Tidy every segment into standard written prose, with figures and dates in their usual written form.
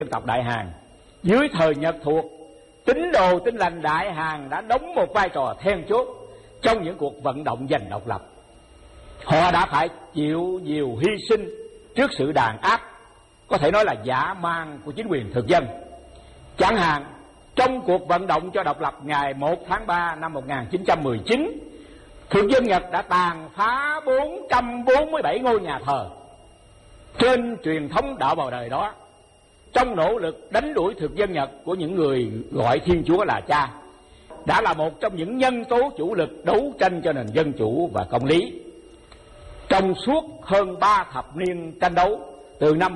dân tộc Đại Hàn dưới thời Nhật thuộc, tín đồ Tin Lành Đại Hàn đã đóng một vai trò then chốt trong những cuộc vận động giành độc lập. Họ đã phải chịu nhiều hy sinh trước sự đàn áp, có thể nói là dã man của chính quyền thực dân. Chẳng hạn trong cuộc vận động cho độc lập ngày 1 tháng 3 năm 1919, thực dân Nhật đã tàn phá 447 ngôi nhà thờ trên truyền thống đạo bào đời đó, trong nỗ lực đánh đuổi thực dân Nhật của những người gọi Thiên Chúa là cha, đã là một trong những nhân tố chủ lực đấu tranh cho nền dân chủ và công lý. Trong suốt hơn 3 thập niên tranh đấu, từ năm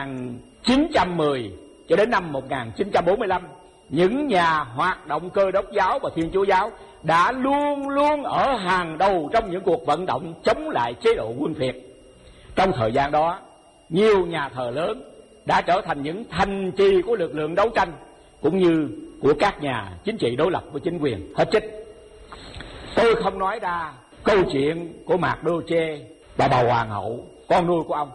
1910 cho đến năm 1945, những nhà hoạt động Cơ Đốc giáo và Thiên Chúa giáo đã luôn luôn ở hàng đầu trong những cuộc vận động chống lại chế độ quân phiệt. Trong thời gian đó, nhiều nhà thờ lớn đã trở thành những thành trì của lực lượng đấu tranh, cũng như của các nhà chính trị đối lập với chính quyền hết trích. Tôi không nói ra câu chuyện của Mạc Đô Chê và bà Hoàng hậu, con nuôi của ông.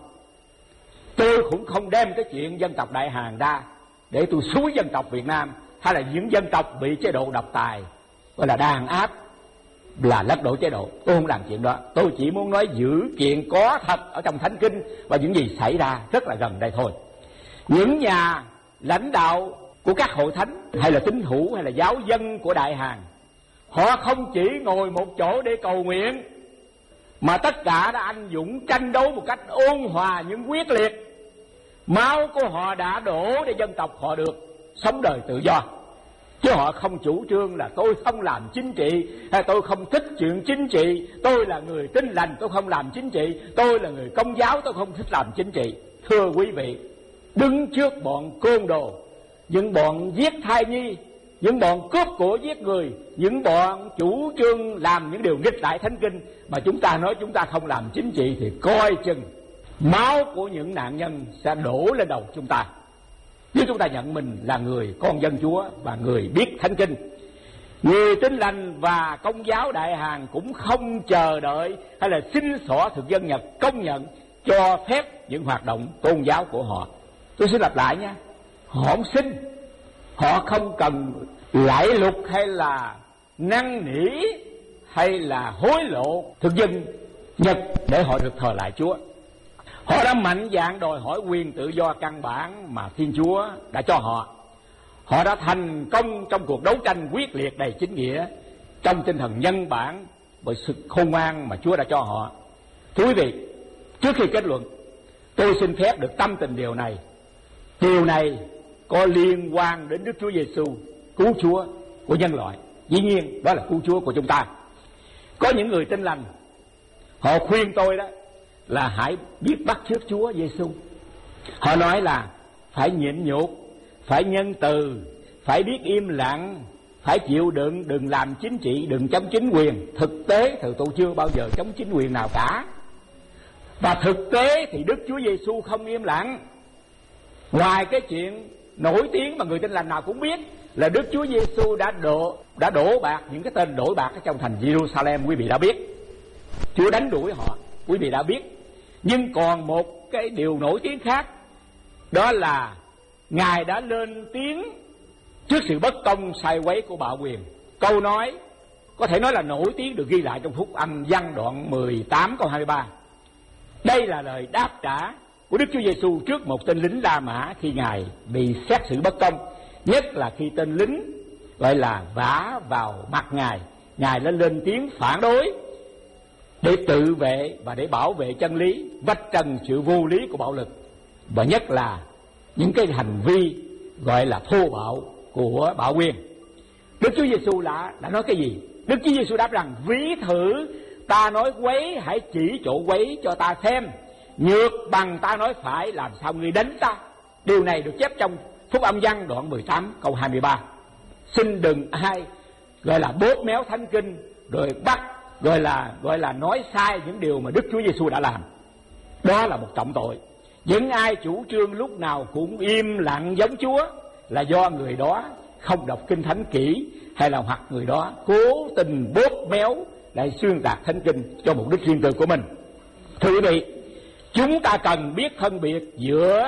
Tôi cũng không đem cái chuyện dân tộc Đại Hàn ra để tôi xúi dân tộc Việt Nam hay là những dân tộc bị chế độ độc tài gọi là đàn áp, là lật đổ chế độ. Tôi không làm chuyện đó. Tôi chỉ muốn nói dữ kiện có thật ở trong Thánh Kinh và những gì xảy ra rất là gần đây thôi. Những nhà lãnh đạo của các hội thánh hay là tín hữu hay là giáo dân của Đại Hàn, họ không chỉ ngồi một chỗ để cầu nguyện, mà tất cả đã anh dũng tranh đấu một cách ôn hòa nhưng quyết liệt. Máu của họ đã đổ để dân tộc họ được sống đời tự do, chứ họ không chủ trương là tôi không làm chính trị, hay tôi không thích chuyện chính trị, tôi là người Tin Lành tôi không làm chính trị, tôi là người Công giáo tôi không thích làm chính trị. Thưa quý vị, đứng trước bọn côn đồ, những bọn giết thai nhi, những bọn cướp của giết người, những bọn chủ trương làm những điều nghịch lại Thánh Kinh, mà chúng ta nói chúng ta không làm chính trị, thì coi chừng máu của những nạn nhân sẽ đổ lên đầu chúng ta. Nếu chúng ta nhận mình là người con dân Chúa và người biết Thánh Kinh, người Tin Lành và Công giáo Đại Hàn cũng không chờ đợi hay là xin xỏ thực dân Nhật công nhận cho phép những hoạt động tôn giáo của họ. Tôi xin lặp lại nha, họ không xin, họ không cần lạy lục hay là năn nỉ hay là hối lộ thực dân Nhật để họ được thờ lại Chúa. Họ đã mạnh dạn đòi hỏi quyền tự do căn bản mà Thiên Chúa đã cho họ. Họ đã thành công trong cuộc đấu tranh quyết liệt đầy chính nghĩa, trong tinh thần nhân bản bởi sự khôn ngoan mà Chúa đã cho họ. Thưa quý vị, trước khi kết luận, tôi xin phép được tâm tình điều này. Điều này có liên quan đến Đức Chúa Giêsu, cứu Chúa của nhân loại. Dĩ nhiên đó là cứu Chúa của chúng ta. Có những người Tin Lành, họ khuyên tôi đó là hãy biết bắt chước Chúa Giêsu. Họ nói là phải nhịn nhục, phải nhân từ, phải biết im lặng, phải chịu đựng, đừng làm chính trị, đừng chống chính quyền. Thực tế thì tôi chưa bao giờ chống chính quyền nào cả. Và thực tế thì Đức Chúa Giêsu không im lặng. Ngoài cái chuyện nổi tiếng mà người Tin Lành nào cũng biết là Đức Chúa Giêsu đã đổ bạc những cái tên đổi bạc ở trong thành Jerusalem, quý vị đã biết. Chúa đánh đuổi họ, quý vị đã biết. Nhưng còn một cái điều nổi tiếng khác, đó là Ngài đã lên tiếng trước sự bất công sai quấy của bạo quyền. Câu nói có thể nói là nổi tiếng được ghi lại trong Phúc Âm văn đoạn 18 câu 23. Đây là lời đáp trả của Đức Chúa Giêsu trước một tên lính La Mã khi Ngài bị xét xử bất công, nhất là khi tên lính gọi là vả vào mặt Ngài. Ngài đã lên tiếng phản đối để tự vệ và để bảo vệ chân lý, vạch trần sự vô lý của bạo lực, và nhất là những cái hành vi gọi là thô bạo của bạo quyền. Đức Chúa Giêsu đã nói cái gì? Đức Chúa Giêsu đáp rằng: ví thử ta nói quấy, hãy chỉ chỗ quấy cho ta xem, nhược bằng ta nói phải, làm sao ngươi đánh ta? Điều này được chép trong Phúc Âm văn đoạn 18 câu 23. Xin đừng ai gọi là bóp méo Thánh Kinh rồi bắt gọi là nói sai những điều mà Đức Chúa Giêsu đã làm. Đó là một trọng tội. Những ai chủ trương lúc nào cũng im lặng giống Chúa là do người đó không đọc Kinh Thánh kỹ, hay là hoặc người đó cố tình bóp méo lại xuyên tạc Thánh Kinh cho mục đích riêng tư của mình. Thưa quý vị, chúng ta cần biết phân biệt giữa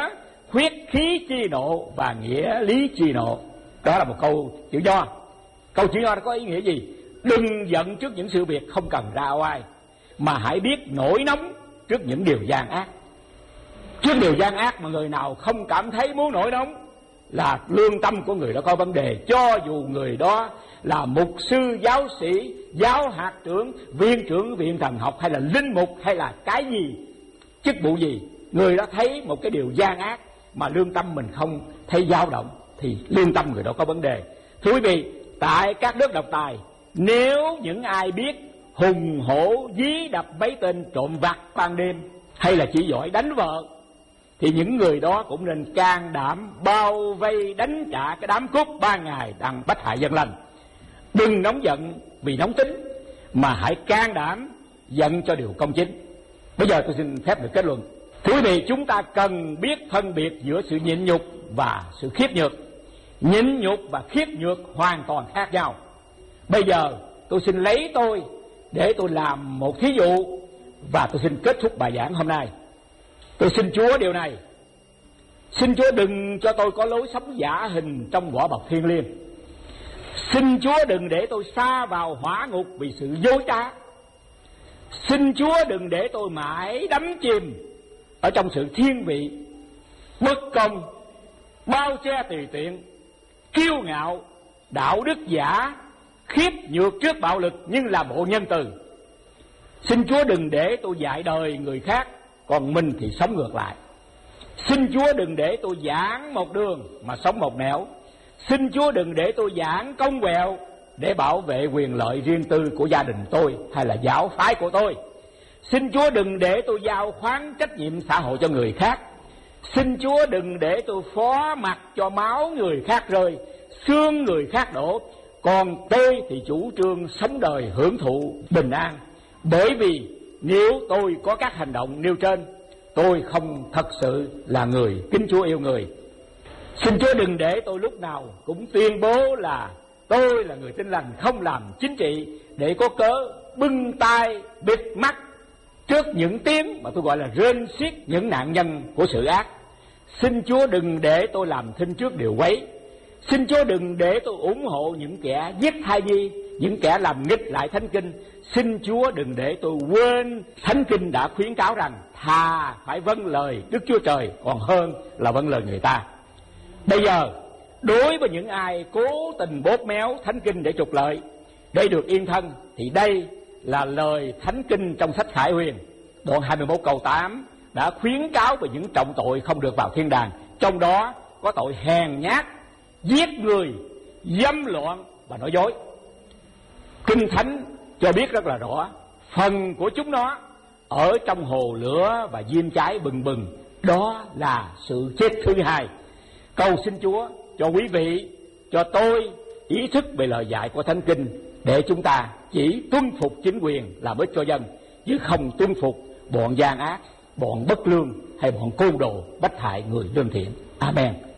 huyết khí chi nộ và nghĩa lý chi nộ. Đó là một câu chữ Nho. Câu chữ Nho có ý nghĩa gì? Đừng giận trước những sự việc không cần ra oai, mà hãy biết nổi nóng trước những điều gian ác. Trước điều gian ác mà người nào không cảm thấy muốn nổi nóng là lương tâm của người đó có vấn đề, cho dù người đó là mục sư, giáo sĩ, giáo hạt trưởng, viên trưởng viện thần học, hay là linh mục, hay là cái gì, chức vụ gì. Người đó thấy một cái điều gian ác mà lương tâm mình không thấy dao động thì lương tâm người đó có vấn đề. Thưa quý vị, tại các nước độc tài, nếu những ai biết hùng hổ dí đập mấy tên trộm vặt ban đêm, hay là chỉ giỏi đánh vợ, thì những người đó cũng nên can đảm bao vây đánh trả cái đám cướp ban ngày đang bách hại dân lành. Đừng nóng giận vì nóng tính, mà hãy can đảm giận cho điều công chính. Bây giờ tôi xin phép được kết luận. Thưa quý vị, chúng ta cần biết phân biệt giữa sự nhịn nhục và sự khiếp nhược. Nhịn nhục và khiếp nhược hoàn toàn khác nhau. Bây giờ tôi xin lấy tôi để tôi làm một thí dụ, và tôi xin kết thúc bài giảng hôm nay. Tôi xin Chúa điều này: xin Chúa đừng cho tôi có lối sống giả hình trong vỏ bọc thiêng liêng. Xin Chúa đừng để tôi sa vào hỏa ngục vì sự dối trá. Xin Chúa đừng để tôi mãi đắm chìm ở trong sự thiên vị, bất công, bao che tùy tiện, kiêu ngạo, đạo đức giả, khiếp nhược trước bạo lực nhưng là bộ nhân từ. Xin Chúa đừng để tôi dạy đời người khác, còn mình thì sống ngược lại. Xin Chúa đừng để tôi giảng một đường mà sống một nẻo. Xin Chúa đừng để tôi giảng công quẹo để bảo vệ quyền lợi riêng tư của gia đình tôi hay là giáo phái của tôi. Xin Chúa đừng để tôi giao khoán trách nhiệm xã hội cho người khác. Xin Chúa đừng để tôi phó mặc cho máu người khác rơi, xương người khác đổ, còn tôi thì chủ trương sống đời hưởng thụ bình an. Bởi vì nếu tôi có các hành động nêu trên, tôi không thật sự là người kính Chúa yêu người. Xin Chúa đừng để tôi lúc nào cũng tuyên bố là tôi là người tin lành, không làm chính trị, để có cớ bưng tay bịt mắt trước những tiếng mà tôi gọi là rên xiết những nạn nhân của sự ác. Xin Chúa đừng để tôi làm thinh trước điều quấy. Xin Chúa đừng để tôi ủng hộ những kẻ giết thai nhi, những kẻ làm nghịch lại Thánh Kinh. Xin Chúa đừng để tôi quên Thánh Kinh đã khuyến cáo rằng thà phải vâng lời Đức Chúa Trời còn hơn là vâng lời người ta. Bây giờ, đối với những ai cố tình bóp méo Thánh Kinh để trục lợi, để được yên thân, thì đây là lời Thánh Kinh trong sách Khải Huyền, đoạn 21 câu 8 đã khuyến cáo về những trọng tội không được vào thiên đàng. Trong đó có tội hèn nhát, giết người, dâm loạn và nói dối. Kinh Thánh cho biết rất là rõ, phần của chúng nó ở trong hồ lửa và diêm cháy bừng bừng, đó là sự chết thứ hai. Cầu xin Chúa cho quý vị, cho tôi ý thức về lời dạy của Thánh Kinh, để chúng ta chỉ tuân phục chính quyền làm ích cho dân, chứ không tuân phục bọn gian ác, bọn bất lương hay bọn côn đồ bách hại người lương thiện. Amen.